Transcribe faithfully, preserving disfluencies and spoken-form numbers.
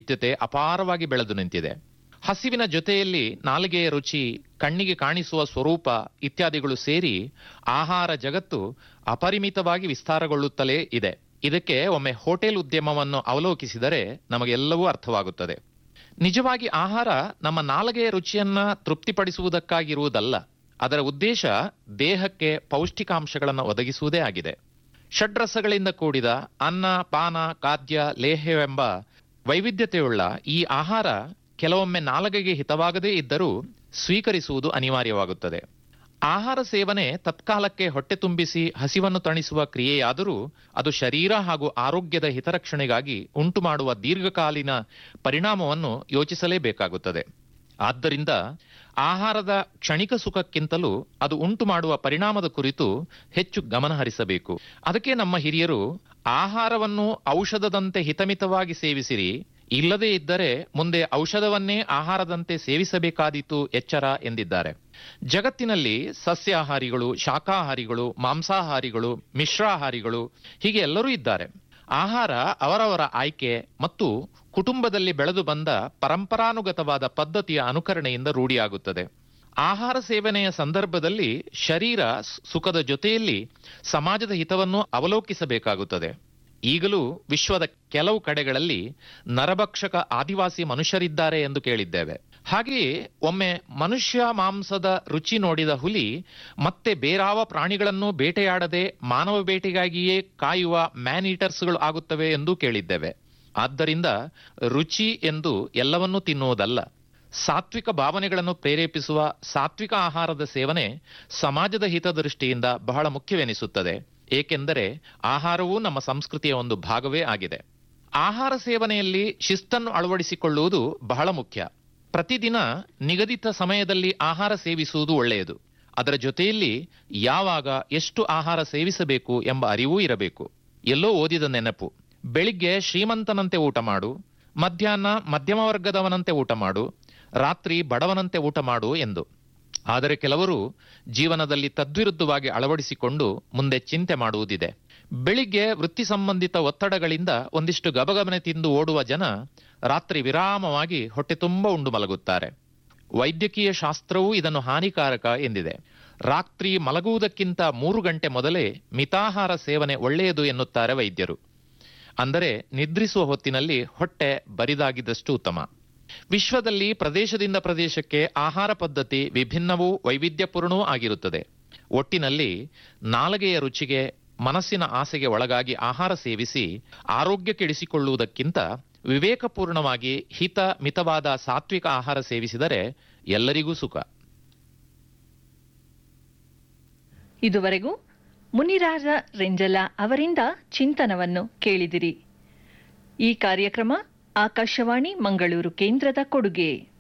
ವೈವಿಧ್ಯತೆ ಅಪಾರವಾಗಿ ಬೆಳೆದು ನಿಂತಿದೆ. ಹಸಿವಿನ ಜೊತೆಯಲ್ಲಿ ನಾಲಿಗೆಯ ರುಚಿ, ಕಣ್ಣಿಗೆ ಕಾಣಿಸುವ ಸ್ವರೂಪ ಇತ್ಯಾದಿಗಳು ಸೇರಿ ಆಹಾರ ಜಗತ್ತು ಅಪರಿಮಿತವಾಗಿ ವಿಸ್ತಾರಗೊಳ್ಳುತ್ತಲೇ ಇದೆ. ಇದಕ್ಕೆ ಒಮ್ಮೆ ಹೋಟೆಲ್ ಉದ್ಯಮವನ್ನು ಅವಲೋಕಿಸಿದರೆ ನಮಗೆಲ್ಲವೂ ಅರ್ಥವಾಗುತ್ತದೆ. ನಿಜವಾಗಿ ಆಹಾರ ನಮ್ಮ ನಾಲಿಗೆಯ ರುಚಿಯನ್ನ ತೃಪ್ತಿಪಡಿಸುವುದಕ್ಕಾಗಿರುವುದಲ್ಲ. ಅದರ ಉದ್ದೇಶ ದೇಹಕ್ಕೆ ಪೌಷ್ಟಿಕಾಂಶಗಳನ್ನು ಒದಗಿಸುವುದೇ ಆಗಿದೆ. ಷಡ್ರಸಗಳಿಂದ ಕೂಡಿದ ಅನ್ನ, ಪಾನ, ಖಾದ್ಯ, ಲೇಹ್ಯವೆಂಬ ವೈವಿಧ್ಯತೆಯುಳ್ಳ ಈ ಆಹಾರ ಕೆಲವೊಮ್ಮೆ ನಾಲಿಗೆಗೆ ಹಿತವಾಗದೇ ಇದ್ದರೂ ಸ್ವೀಕರಿಸುವುದು ಅನಿವಾರ್ಯವಾಗುತ್ತದೆ. ಆಹಾರ ಸೇವನೆ ತತ್ಕಾಲಕ್ಕೆ ಹೊಟ್ಟೆ ತುಂಬಿಸಿ ಹಸಿವನ್ನು ತಣಿಸುವ ಕ್ರಿಯೆಯಾದರೂ ಅದು ಶರೀರ ಹಾಗೂ ಆರೋಗ್ಯದ ಹಿತರಕ್ಷಣೆಗಾಗಿ ಉಂಟು ಮಾಡುವ ದೀರ್ಘಕಾಲೀನ ಪರಿಣಾಮವನ್ನು ಯೋಚಿಸಲೇಬೇಕಾಗುತ್ತದೆ. ಆದ್ದರಿಂದ ಆಹಾರದ ಕ್ಷಣಿಕ ಸುಖಕ್ಕಿಂತಲೂ ಅದು ಉಂಟು ಮಾಡುವ ಪರಿಣಾಮದ ಕುರಿತು ಹೆಚ್ಚು ಗಮನ ಹರಿಸಬೇಕು. ಅದಕ್ಕೆ ನಮ್ಮ ಹಿರಿಯರು ಆಹಾರವನ್ನು ಔಷಧದಂತೆ ಹಿತಮಿತವಾಗಿ ಸೇವಿಸಿರಿ, ಇಲ್ಲದೇ ಇದ್ದರೆ ಮುಂದೆ ಔಷಧವನ್ನೇ ಆಹಾರದಂತೆ ಸೇವಿಸಬೇಕಾದೀತು, ಎಚ್ಚರ ಎಂದಿದ್ದಾರೆ. ಜಗತ್ತಿನಲ್ಲಿ ಸಸ್ಯಾಹಾರಿಗಳು, ಶಾಕಾಹಾರಿಗಳು, ಮಾಂಸಾಹಾರಿಗಳು, ಮಿಶ್ರಾಹಾರಿಗಳು ಹೀಗೆ ಎಲ್ಲರೂ ಇದ್ದಾರೆ. ಆಹಾರ ಅವರವರ ಆಯ್ಕೆ ಮತ್ತು ಕುಟುಂಬದಲ್ಲಿ ಬೆಳೆದು ಬಂದ ಪರಂಪರಾನುಗತವಾದ ಪದ್ಧತಿಯ ಅನುಕರಣೆಯಿಂದ ರೂಢಿಯಾಗುತ್ತದೆ. ಆಹಾರ ಸೇವನೆಯ ಸಂದರ್ಭದಲ್ಲಿ ಶರೀರ ಸುಖದ ಜೊತೆಯಲ್ಲಿ ಸಮಾಜದ ಹಿತವನ್ನು ಅವಲೋಕಿಸಬೇಕಾಗುತ್ತದೆ. ಈಗಲೂ ವಿಶ್ವದ ಕೆಲವು ಕಡೆಗಳಲ್ಲಿ ನರಭಕ್ಷಕ ಆದಿವಾಸಿ ಮನುಷ್ಯರಿದ್ದಾರೆ ಎಂದು ಕೇಳಿದ್ದೇವೆ. ಹಾಗೆಯೇ ಒಮ್ಮೆ ಮನುಷ್ಯ ಮಾಂಸದ ರುಚಿ ನೋಡಿದ ಹುಲಿ ಮತ್ತೆ ಬೇರಾವ ಪ್ರಾಣಿಗಳನ್ನು ಬೇಟೆಯಾಡದೆ ಮಾನವ ಬೇಟೆಗಾಗಿಯೇ ಕಾಯುವ ಮ್ಯಾನ್ ಈಟರ್ಸ್ಗಳು ಆಗುತ್ತವೆ ಎಂದು ಕೇಳಿದ್ದೇವೆ. ಆದ್ದರಿಂದ ರುಚಿ ಎಂದು ಎಲ್ಲವನ್ನೂ ತಿನ್ನುವುದಲ್ಲ. ಸಾತ್ವಿಕ ಭಾವನೆಗಳನ್ನು ಪ್ರೇರೇಪಿಸುವ ಸಾತ್ವಿಕ ಆಹಾರದ ಸೇವನೆ ಸಮಾಜದ ಹಿತದೃಷ್ಟಿಯಿಂದ ಬಹಳ ಮುಖ್ಯವೆನಿಸುತ್ತದೆ. ಏಕೆಂದರೆ ಆಹಾರವೂ ನಮ್ಮ ಸಂಸ್ಕೃತಿಯ ಒಂದು ಭಾಗವೇ ಆಗಿದೆ. ಆಹಾರ ಸೇವನೆಯಲ್ಲಿ ಶಿಸ್ತನ್ನು ಅಳವಡಿಸಿಕೊಳ್ಳುವುದು ಬಹಳ ಮುಖ್ಯ. ಪ್ರತಿದಿನ ನಿಗದಿತ ಸಮಯದಲ್ಲಿ ಆಹಾರ ಸೇವಿಸುವುದು ಒಳ್ಳೆಯದು. ಅದರ ಜೊತೆಯಲ್ಲಿ ಯಾವಾಗ ಎಷ್ಟು ಆಹಾರ ಸೇವಿಸಬೇಕು ಎಂಬ ಅರಿವೂ ಇರಬೇಕು. ಎಲ್ಲೋ ಓದಿದ ನೆನಪು, ಬೆಳಿಗ್ಗೆ ಶ್ರೀಮಂತನಂತೆ ಊಟ ಮಾಡು, ಮಧ್ಯಾಹ್ನ ಮಧ್ಯಮ ವರ್ಗದವನಂತೆ ಊಟ ಮಾಡು, ರಾತ್ರಿ ಬಡವನಂತೆ ಊಟ ಮಾಡು ಎಂದು. ಆದರೆ ಕೆಲವರು ಜೀವನದಲ್ಲಿ ತದ್ವಿರುದ್ಧವಾಗಿ ಅಳವಡಿಸಿಕೊಂಡು ಮುಂದೆ ಚಿಂತೆ ಮಾಡುವುದಿದೆ. ಬೆಳಿಗ್ಗೆ ವೃತ್ತಿ ಸಂಬಂಧಿತ ಒತ್ತಡಗಳಿಂದ ಒಂದಿಷ್ಟು ಗಬಗಬನೆ ತಿಂದು ಓಡುವ ಜನ ರಾತ್ರಿ ವಿರಾಮವಾಗಿ ಹೊಟ್ಟೆ ತುಂಬ ಉಂಡು ಮಲಗುತ್ತಾರೆ. ವೈದ್ಯಕೀಯ ಶಾಸ್ತ್ರವೂ ಇದನ್ನು ಹಾನಿಕಾರಕ ಎಂದಿದೆ. ರಾತ್ರಿ ಮಲಗುವುದಕ್ಕಿಂತ ಮೂರು ಗಂಟೆ ಮೊದಲೇ ಮಿತಾಹಾರ ಸೇವನೆ ಒಳ್ಳೆಯದು ಎನ್ನುತ್ತಾರೆ ವೈದ್ಯರು. ಅಂದರೆ ನಿದ್ರಿಸುವ ಹೊತ್ತಿನಲ್ಲಿ ಹೊಟ್ಟೆ ಬರಿದಾಗಿದ್ದಷ್ಟು ಉತ್ತಮ. ವಿಶ್ವದಲ್ಲಿ ಪ್ರದೇಶದಿಂದ ಪ್ರದೇಶಕ್ಕೆ ಆಹಾರ ಪದ್ಧತಿ ವಿಭಿನ್ನವೂ ವೈವಿಧ್ಯಪೂರ್ಣವೂ ಆಗಿರುತ್ತದೆ. ಒಟ್ಟಿನಲ್ಲಿ ನಾಲಿಗೆಯ ರುಚಿಗೆ, ಮನಸ್ಸಿನ ಆಸೆಗೆ ಒಳಗಾಗಿ ಆಹಾರ ಸೇವಿಸಿ ಆರೋಗ್ಯ ಕೆಡಿಸಿಕೊಳ್ಳುವುದಕ್ಕಿಂತ ವಿವೇಕಪೂರ್ಣವಾಗಿ ಹಿತ ಮಿತವಾದ ಸಾತ್ವಿಕ ಆಹಾರ ಸೇವಿಸಿದರೆ ಎಲ್ಲರಿಗೂ ಸುಖ. ಇದುವರೆಗೂ ಮುನಿರಾಜ ರೆಂಜಲ ಅವರಿಂದ ಚಿಂತನವನ್ನು ಕೇಳಿದಿರಿ. ಈ ಕಾರ್ಯಕ್ರಮ ಆಕಾಶವಾಣಿ ಮಂಗಳೂರು ಕೇಂದ್ರದ ಕೊಡುಗೆ.